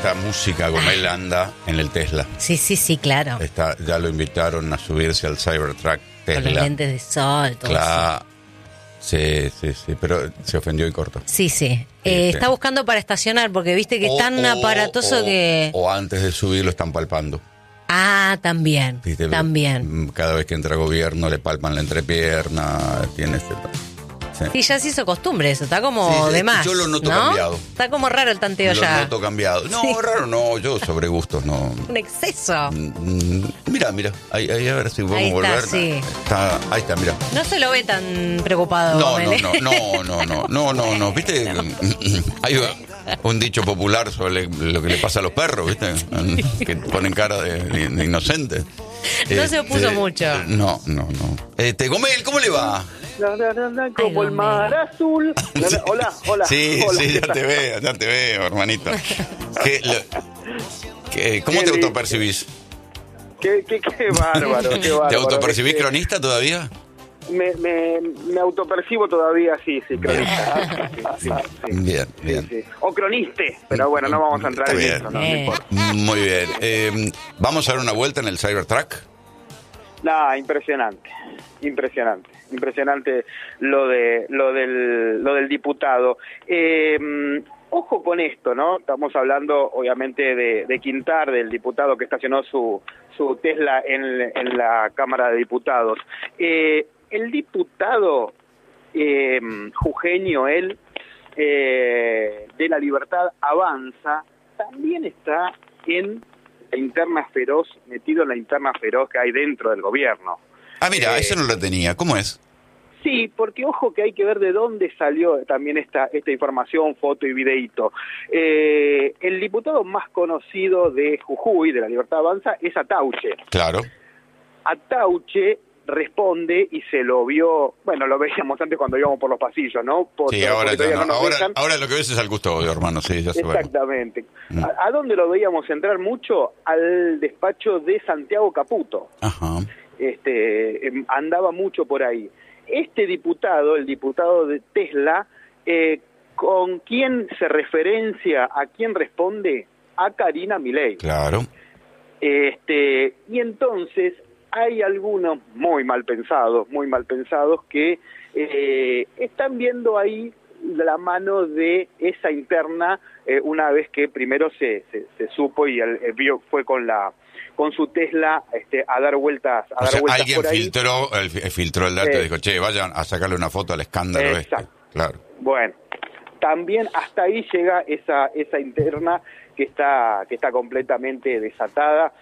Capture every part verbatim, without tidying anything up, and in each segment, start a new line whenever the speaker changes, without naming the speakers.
esta música como él anda en el Tesla.
Sí, sí, sí, claro.
Está, ya lo invitaron a subirse al Cybertruck Tesla.
Con los lentes de sol, todo
claro.
eso.
Sí, sí, sí, pero se ofendió y cortó.
Sí, sí. Eh,
sí.
Está buscando para estacionar porque viste que
o,
es tan
o,
aparatoso
o,
que...
O antes de subir lo están palpando.
Ah, también,
¿Viste?
también.
Cada vez que entra gobierno le palpan la entrepierna, tiene este... Sí.
Sí, ya se hizo costumbre eso, está como
Sí,
de más.
yo lo noto
¿no?
cambiado.
Está como raro el tanteo
Lo
ya.
noto cambiado. No,
Sí.
raro no, yo sobre gustos no.
Un exceso.
Mm, Mira, mira, ahí, ahí a ver si podemos
Ahí está,
volver.
sí.
Está, ahí está, mira.
No se lo ve tan preocupado.
No, no,
Mele.
no, no, no, no, no, no, no, viste, hay un dicho popular sobre lo que le pasa a los perros, viste, que ponen cara de, de inocentes.
No se opuso
Este,
mucho.
No, no, no. Este, Gomel, ¿cómo le va?
Na, na, na, na, como
Ay,
el mar azul. Na, na, hola, hola.
Sí,
hola,
sí,
¿qué
ya
tal?
te veo, ya te veo, hermanito. ¿Qué, lo- qué- ¿Cómo
Qué
te
lindo.
autopercibís?
Qué, qué, qué bárbaro, qué bárbaro.
¿Te autopercibís
Este,
cronista todavía?
Me, me, me autopercibo todavía, sí, sí, cronista. Sí, sí, sí.
Bien,
Sí,
bien.
sí. O croniste, pero bueno, no vamos a entrar
Está
en
bien.
eso, no, no
Eh.
importa.
Muy bien. Eh, ¿Vamos a dar una vuelta en el Cybertruck?
Nah, impresionante, impresionante, impresionante lo de lo del lo del diputado. Eh, ojo con esto, ¿no? Estamos hablando, obviamente, de, de Quintar, del diputado que estacionó su su Tesla en, en la Cámara de Diputados. Eh, el diputado eh, jujeño, él, eh, de La Libertad Avanza, también está en la interna feroz, metido en la interna feroz que hay dentro del gobierno.
Ah, mira,
Eh,
eso no lo tenía. ¿Cómo es?
Sí, porque ojo que hay que ver de dónde salió también esta esta información, foto y videíto. Eh, el diputado más conocido de Jujuy, de La Libertad Avanza, es Atauche.
Claro.
Atauche responde y se lo vio, bueno, lo veíamos antes cuando íbamos por los pasillos, ¿no? Por,
Sí, ahora,
porque
ya
todavía
no.
no nos
ahora,
dejan.
ahora lo que ves es al custodio, hermano. Sí, ya se va.
Exactamente.
Mm.
¿A, a dónde lo veíamos entrar mucho? Al despacho de Santiago Caputo.
Ajá.
Este, em, andaba mucho por ahí. Este diputado, el diputado de Tesla, eh, ¿con quién se referencia? ¿A quién responde? A Karina Milei.
Claro.
Este, y entonces hay algunos muy mal pensados, muy mal pensados, que eh, están viendo ahí la mano de esa interna, eh, una vez que primero se, se, se supo y el, el vio, fue con la con su Tesla este, a dar vueltas, a
O
dar
sea,
vueltas
alguien
por ahí.
filtró el, filtró el dato y
Eh.
dijo, che, vayan a sacarle una foto al escándalo
Exacto.
este. Claro.
Bueno, también hasta ahí llega esa esa interna que está que está completamente desatada.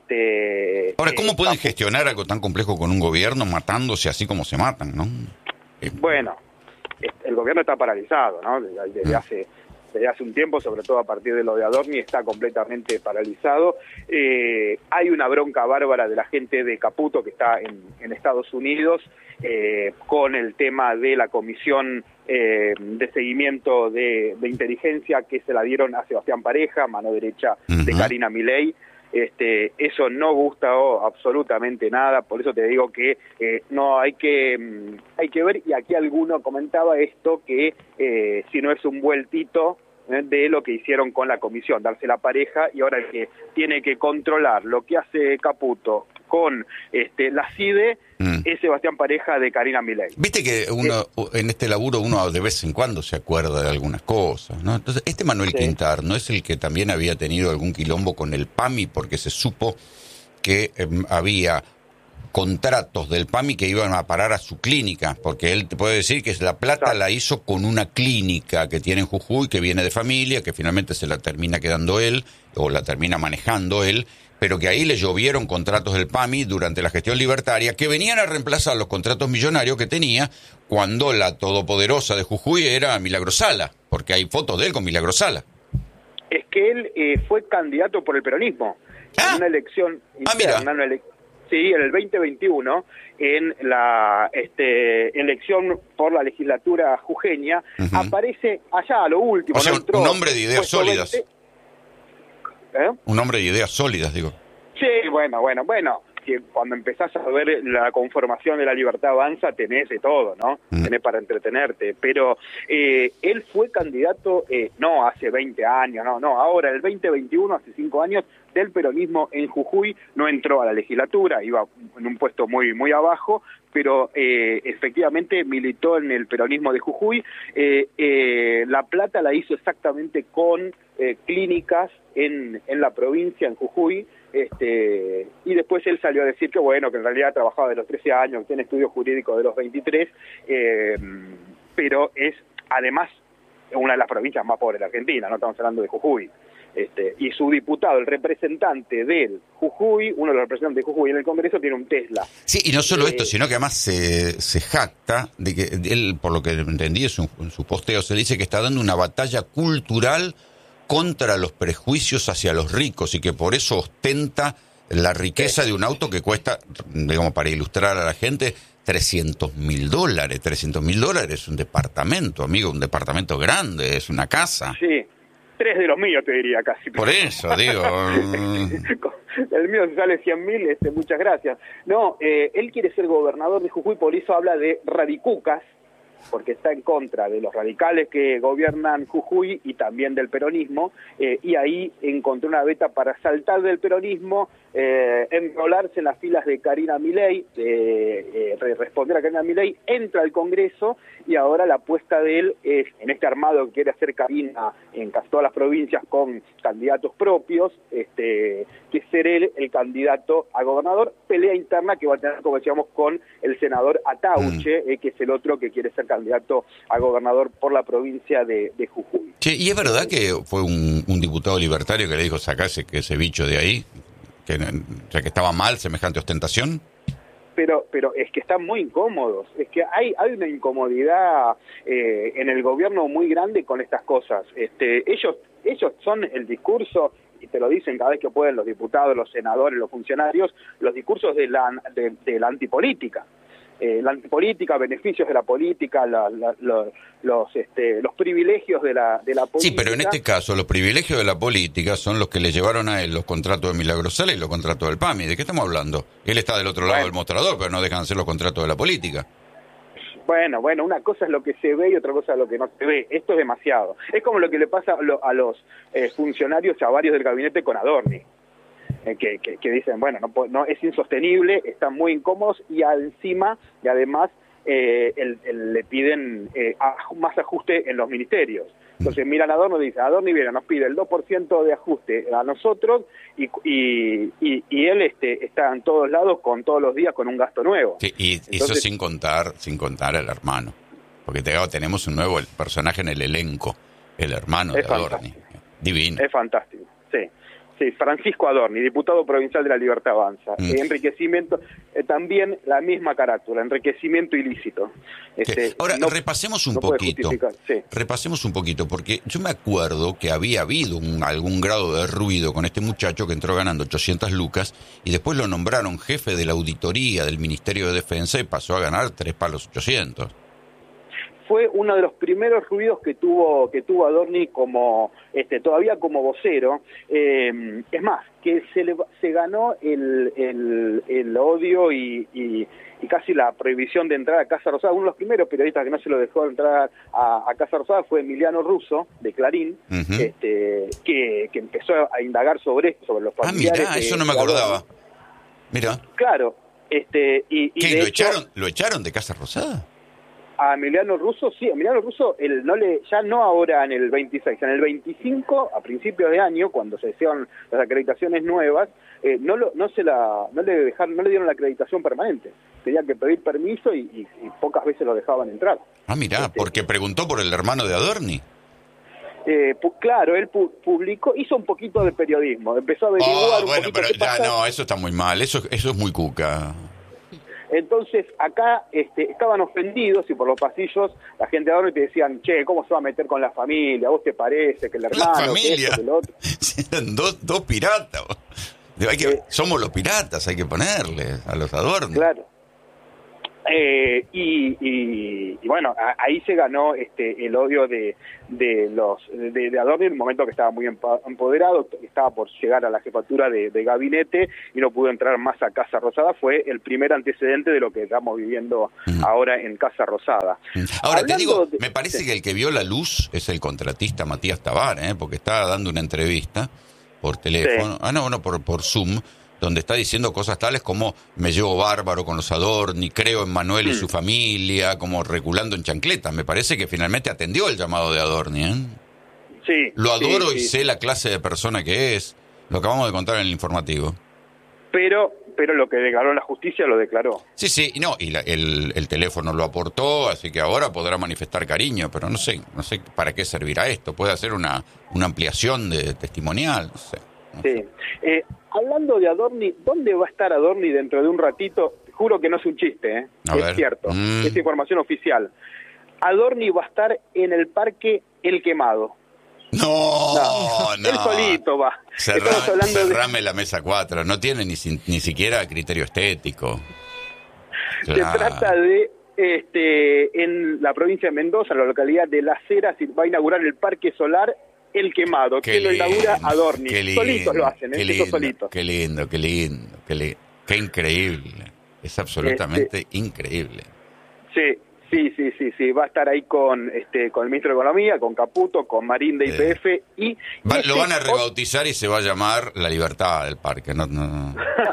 Este,
Ahora, ¿cómo
eh,
pueden
tampoco-
gestionar algo tan complejo con un gobierno matándose así como se matan, no? Eh,
Bueno, el gobierno está paralizado, ¿no? Desde, desde hace desde hace un tiempo, sobre todo a partir de lo de Adorni, está completamente paralizado. Eh, hay una bronca bárbara de la gente de Caputo que está en, en Estados Unidos eh, con el tema de la comisión eh, de seguimiento de, de inteligencia que se la dieron a Sebastián Pareja, mano derecha de
Ujú.
Karina Milei. Este, eso no gusta oh, absolutamente nada, por eso te digo que eh, no hay que mm, hay que ver, y aquí alguno comentaba esto, que eh, si no es un vueltito eh, de lo que hicieron con la comisión, darse la pareja, y ahora el que tiene que controlar lo que hace Caputo con este la C I D E
Mm.
es Sebastián Pareja de Karina Milei.
Viste que uno en este laburo uno de vez en cuando se acuerda de algunas cosas, ¿no? Entonces, este Manuel
Sí.
Quintar no es el que también había tenido algún quilombo con el PAMI porque se supo que eh, había contratos del PAMI que iban a parar a su clínica, porque él te puede decir que la plata
Exacto.
la hizo con una clínica que tiene en Jujuy, que viene de familia, que finalmente se la termina quedando él, o la termina manejando él, pero que ahí le llovieron contratos del PAMI durante la gestión libertaria, que venían a reemplazar los contratos millonarios que tenía cuando la todopoderosa de Jujuy era Milagrosala, porque hay fotos de él con Milagrosala.
Es que él eh, fue candidato por el peronismo
Ah.
en una elección
Ah, mira.
interna, una ele- sí, en el veinte veintiuno, en la este, elección por la legislatura jujeña,
Ujú.
aparece allá a lo último.
O sea,
no
un-
entró,
un hombre de ideas
puesto
sólidas.
veinte. ¿Eh?
Un hombre de ideas sólidas, digo.
Sí, bueno, bueno, bueno. si cuando empezás a ver la conformación de La Libertad Avanza, tenés de todo, ¿no? Mm. Tenés para entretenerte. Pero eh, él fue candidato, eh, no hace veinte años, no, no, ahora, el veinte veintiuno, hace cinco años, del peronismo en Jujuy. No entró a la legislatura, iba en un puesto muy, muy abajo, pero eh, efectivamente militó en el peronismo de Jujuy. Eh, eh, la plata la hizo exactamente con eh, clínicas en, en la provincia, en Jujuy, este, y después él salió a decir que bueno, que en realidad trabajaba de los trece años, que tiene estudios jurídicos de los veintitrés, eh, pero es además una de las provincias más pobres de Argentina, no estamos hablando de Jujuy. Este, y su diputado, el representante del Jujuy, uno de los representantes de Jujuy en el Congreso, tiene un Tesla.
Sí, y no solo
eh,
esto, sino que además se, se jacta de que él, por lo que entendí en su, en su posteo, se dice que está dando una batalla cultural contra los prejuicios hacia los ricos y que por eso ostenta la riqueza de un auto que cuesta, digamos, para ilustrar a la gente, trescientos mil dólares. trescientos mil dólares es un departamento, amigo, un departamento grande, es una casa.
Sí. Tres de los míos, te diría casi.
Por eso, digo.
El mío sale cien mil, este, muchas gracias. No, eh, él quiere ser gobernador de Jujuy, por eso habla de radicucas, porque está en contra de los radicales que gobiernan Jujuy y también del peronismo, eh, y ahí encontró una beta para saltar del peronismo, eh, enrolarse en las filas de Karina Milei, eh, eh, responder a Karina Milei, entra al Congreso, y ahora la apuesta de él es, en este armado que quiere hacer Karina en casi todas las provincias con candidatos propios, este, que ser él el candidato a gobernador, pelea interna que va a tener, como decíamos, con el senador Atauche, mm. eh, que es el otro que quiere ser candidato a gobernador por la provincia de, de Jujuy.
Che, ¿y es verdad que fue un, un diputado libertario que le dijo sacase que ese bicho de ahí? Que, o sea, que estaba mal semejante ostentación.
Pero, pero es que están muy incómodos, es que hay, hay una incomodidad eh, en el gobierno muy grande con estas cosas. Este, ellos, ellos son el discurso, y te lo dicen cada vez que pueden los diputados, los senadores, los funcionarios, los discursos de la, de, de la antipolítica. Eh, la antipolítica, beneficios de la política, la, la, la, los este, los privilegios de la de la política.
Sí, pero en este caso los privilegios de la política son los que le llevaron a él los contratos de Milagrosala y los contratos del P A M I. ¿De qué estamos hablando? Él está del otro lado bueno. del mostrador, pero no dejan de ser los contratos de la política.
Bueno, bueno, una cosa es lo que se ve y otra cosa es lo que no se ve. Esto es demasiado. Es como lo que le pasa a, lo, a los eh, funcionarios, a varios del gabinete con Adorni. Que, que, que dicen, bueno, no, no es insostenible, están muy incómodos y encima, y además, eh, el, el, le piden eh, a, más ajuste en los ministerios. Entonces miran a Adorno y dicen, Adorno y viene, nos pide el dos por ciento de ajuste a nosotros y, y, y, y él este, está en todos lados con todos los días con un gasto nuevo.
Sí, y Entonces, eso sin contar, sin contar al hermano, porque te, tenemos un nuevo personaje en el elenco, el hermano de Adorni. Divino.
Es fantástico, sí. Sí, Francisco Adorni, diputado provincial de La Libertad Avanza. Mm. Eh, enriquecimiento, eh, también la misma carátula, enriquecimiento ilícito. Este,
Ahora,
no,
repasemos un
no
poquito.
Sí.
Repasemos un poquito, porque yo me acuerdo que había habido un, algún grado de ruido con este muchacho que entró ganando ochocientas lucas y después lo nombraron jefe de la auditoría del Ministerio de Defensa y pasó a ganar tres palos ochocientos.
Fue uno de los primeros ruidos que tuvo que tuvo Adorni como este todavía como vocero. Eh, es más, que se le, se ganó el, el, el odio y, y, y casi la prohibición de entrar a Casa Rosada. Uno de los primeros periodistas que no se lo dejó entrar a, a Casa Rosada fue Emiliano Russo, de Clarín, uh-huh. este, que, que empezó a indagar sobre esto, sobre los familiares.
Ah, mirá, eso no me acordaba. Mira.
Claro. Este, y, y
¿Qué,
de
lo,
hecho,
echaron, ¿Lo echaron de Casa Rosada?
A Emiliano Russo, sí, Emiliano Russo, el, no le, ya no ahora en el veintiséis, en el veinticinco, a principios de año, cuando se hicieron las acreditaciones nuevas, eh, no lo, no se la, no le dejaron, no le dieron la acreditación permanente. Tenía que pedir permiso y, y, y pocas veces lo dejaban entrar.
Ah, mirá, este, porque preguntó por el hermano de Adorni.
Eh, pu- claro, él pu- publicó, hizo un poquito de periodismo, empezó a averiguar
oh,
un
bueno,
poquito
pero
qué
ya
pasa.
no, eso está muy mal, eso, eso es muy cuca.
Entonces, acá este, estaban ofendidos y por los pasillos la gente de Adorni te decían, che, ¿cómo se va a meter con la familia? ¿Vos te parece que el hermano,
la familia.
que esto, que el otro?
Eran dos, dos piratas. Hay que, eh, somos los piratas, hay que ponerle a los Adorni.
Claro. Eh, y, y, y bueno, a, ahí se ganó este el odio de, de los de, de Adorni en un momento que estaba muy empa, empoderado, estaba por llegar a la jefatura de, de gabinete y no pudo entrar más a Casa Rosada. Fue el primer antecedente de lo que estamos viviendo mm. ahora en Casa Rosada.
Mm. Ahora
Hablando
te digo,
de,
me parece
sí.
que el que vio la luz es el contratista Matías Tabar, ¿eh? Porque estaba dando una entrevista por teléfono, sí. ah no, no, por, por Zoom, donde está diciendo cosas tales como me llevo bárbaro con los Adorni, creo en Manuel y su familia, como reculando en chancletas. Me parece que finalmente atendió el llamado de Adorni, ¿eh?
Sí.
Lo adoro
sí,
y
sí.
sé la clase de persona que es. Lo acabamos de contar en el informativo.
Pero pero lo que declaró la justicia lo declaró.
Sí, sí, no, y la, el, el teléfono lo aportó, así que ahora podrá manifestar cariño, pero no sé, no sé para qué servirá esto. Puede hacer una, una ampliación de testimonial, no sé. No
sí.
sé.
Eh, hablando de Adorni, ¿dónde va a estar Adorni dentro de un ratito? Juro que no es un chiste, ¿eh?
A
es
ver.
cierto,
Mm.
es información oficial. Adorni va a estar en el Parque El Quemado.
No, no.
no. Él solito va.
Cerrame,
Estamos hablando
cerrame
de...
la mesa cuatro, no tiene ni, ni siquiera criterio estético.
Se
Claro.
trata de, este, en la provincia de Mendoza, en la localidad de Las Heras, va a inaugurar el Parque Solar El Quemado,
Qué
que lo inaugura
lindo,
Adorni.
qué lindo,
Solitos lo hacen,
qué
¿eh?
lindo,
solitos.
qué lindo, qué lindo, qué lindo, qué increíble. Es absolutamente
Este,
increíble.
Sí, sí, sí, sí, sí. Va a estar ahí con este con el ministro de Economía, con Caputo, con Marín de I P F y...
Va-
y
lo
este
van a rebautizar y se va a llamar La Libertad del Parque. No, no.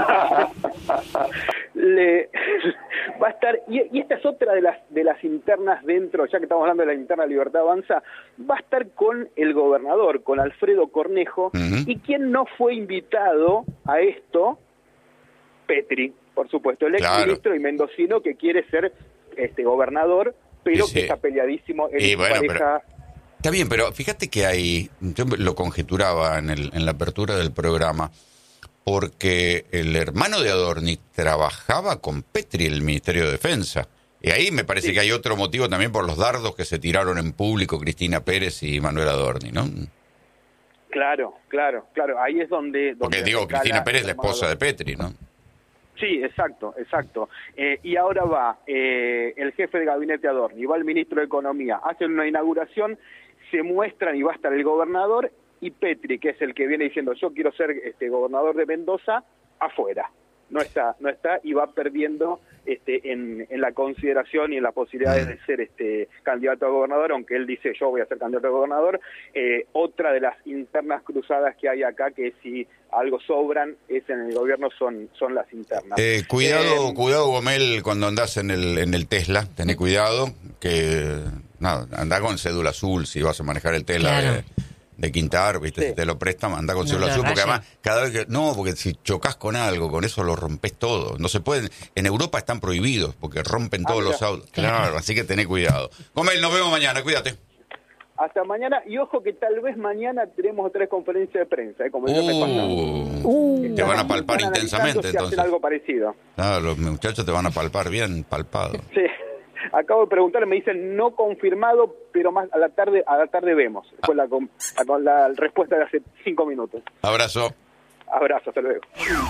Le, va a estar y, y esta es otra de las de las internas dentro, ya que estamos hablando de la interna Libertad Avanza, va a estar con el gobernador, con Alfredo Cornejo,
Uh-huh.
y quien no fue invitado a esto, Petri, por supuesto, el ex
Claro.
ministro y mendocino que quiere ser este gobernador, pero
Sí,
que
sí.
está peleadísimo en
Y
su
bueno,
pareja.
Está bien, pero fíjate que hay, yo lo conjeturaba en, el, en la apertura del programa, porque el hermano de Adorni trabajaba con Petri en el Ministerio de Defensa. Y ahí me parece
Sí.
que hay otro motivo también por los dardos que se tiraron en público Cristina Pérez y Manuel Adorni, ¿no?
Claro, claro, claro. Ahí es donde... donde
Porque digo,
recala
Cristina Pérez es la
el hermano
esposa de Petri, ¿no?
Sí, exacto, exacto. Eh, y ahora va eh, el jefe de gabinete Adorni, va el ministro de Economía, hacen una inauguración, se muestran y va a estar el gobernador y Petri, que es el que viene diciendo yo quiero ser este gobernador de Mendoza, afuera. No está, no está y va perdiendo este, en, en la consideración y en la posibilidad de ser este candidato a gobernador, aunque él dice yo voy a ser candidato a gobernador. Eh, otra de las internas cruzadas que hay acá, que si algo sobran es en el gobierno, son son las internas.
Eh, cuidado,
Eh,
cuidado, Gomel, cuando andás en el en el Tesla, tené cuidado, que nada, andá con cédula azul si vas a manejar el Tesla
Claro.
de, de Quintar, ¿viste?
Sí.
Si te lo prestan, andá con
No
cédula
lo
azul, porque
rayen.
además, cada vez que, no, porque si chocas con algo, con eso lo rompes todo. No se pueden, en Europa están prohibidos, porque rompen
Ah,
todos
mira.
los autos. Claro, así que tené cuidado. Gomel, nos vemos mañana, cuídate.
Hasta mañana, y ojo que tal vez mañana tenemos otra conferencia de prensa, ¿eh? Como el viernes pasado.
Uh, te van a palpar
Están analizando
intensamente,
si hacen
entonces.
algo parecido.
Ah, los muchachos te van a palpar bien palpado.
Sí, acabo de preguntar, me dicen no confirmado, pero más a la tarde a la tarde vemos. Fue la, com- la, la respuesta de hace cinco minutos.
Abrazo.
Abrazo, hasta luego.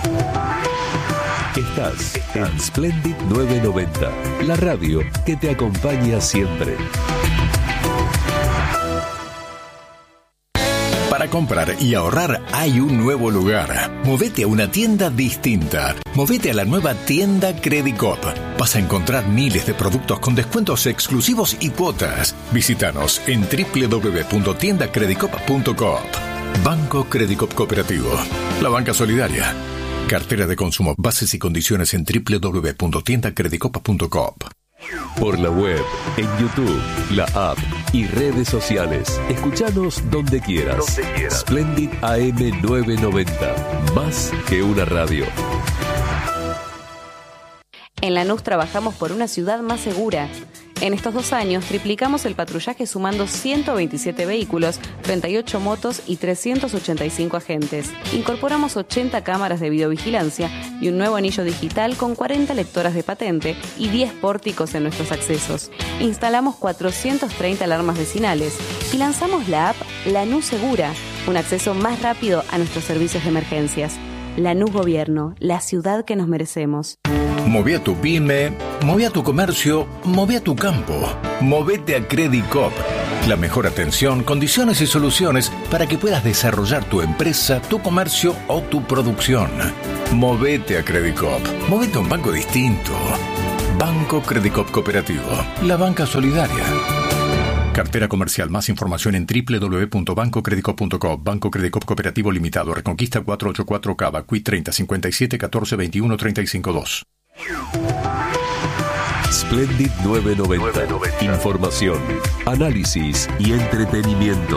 Estás en Splendid novecientos noventa, la radio que te acompaña siempre.
Para comprar y ahorrar hay un nuevo lugar. Movete a una tienda distinta. Movete a la nueva tienda Credicop. Vas a encontrar miles de productos con descuentos exclusivos y cuotas. Visítanos en doble u doble u doble u punto tienda credicop punto coop. Banco Credicop Cooperativo. La banca solidaria. Cartera de consumo. Bases y condiciones en doble u doble u doble u punto tienda credicop punto coop.
Por la web, en YouTube, la app y redes sociales. Escuchanos donde quieras.
Donde quieras.
Splendid A M novecientos noventa. Más que una radio.
En Lanús trabajamos por una ciudad más segura. En estos dos años triplicamos el patrullaje sumando ciento veintisiete vehículos, treinta y ocho motos y trescientos ochenta y cinco agentes. Incorporamos ochenta cámaras de videovigilancia y un nuevo anillo digital con cuarenta lectoras de patente y diez pórticos en nuestros accesos. Instalamos cuatrocientas treinta alarmas vecinales y lanzamos la app Lanús Segura, un acceso más rápido a nuestros servicios de emergencias. Lanús Gobierno, la ciudad que nos merecemos.
Mové a tu pyme, mové a tu comercio, mové a tu campo. Movete a Credicop. La mejor atención, condiciones y soluciones para que puedas desarrollar tu empresa, tu comercio o tu producción. Movete a Credicop. Movete a un banco distinto. Banco Credicop Cooperativo. La banca solidaria. Cartera comercial. Más información en doble u doble u doble u punto banco credicop punto com. Banco Credicop Cooperativo Limitado. Reconquista cuatrocientos ochenta y cuatro Cava. Q I treinta cincuenta y siete catorce veintiuno treinta y cinco dos.
Splendid novecientos noventa. Información, análisis y entretenimiento.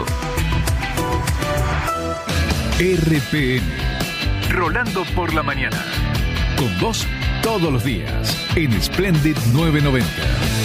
R P M. Rolando por la mañana. Con vos todos los días en Splendid novecientos noventa.